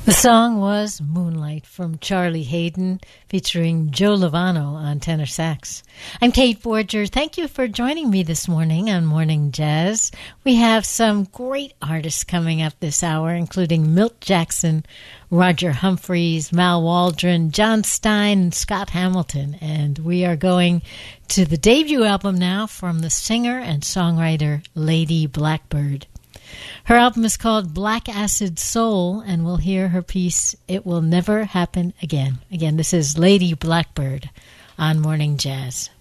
The song was Moonlight from Charlie Hayden, featuring Joe Lovano on tenor sax. I'm Kate Borger. Thank you for joining me this morning on Morning Jazz. We have some great artists coming up this hour, including Milt Jackson, Roger Humphreys, Mal Waldron, John Stein, and Scott Hamilton. And we are going to the debut album now from the singer and songwriter Lady Blackbird. Her album is called Black Acid Soul, and we'll hear her piece, It Will Never Happen Again. Again, this is Lady Blackbird on Morning Jazz.